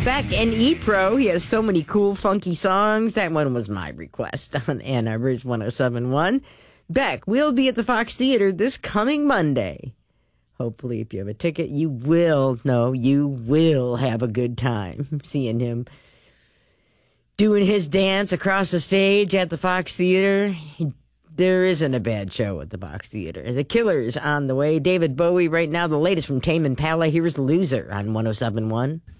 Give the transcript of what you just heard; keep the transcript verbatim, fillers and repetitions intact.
Beck and E-Pro. He has so many cool, funky songs. That one was my request on Ann Arbor's one oh seven point one. Beck will be at the Fox Theater this coming Monday. Hopefully, if you have a ticket, you will, no, you will have a good time seeing him doing his dance across the stage at the Fox Theater. He, there isn't a bad show at the Fox Theater. The Killer's on the way. David Bowie right now, the latest from Tame Impala. Here's Loser on one oh seven point one.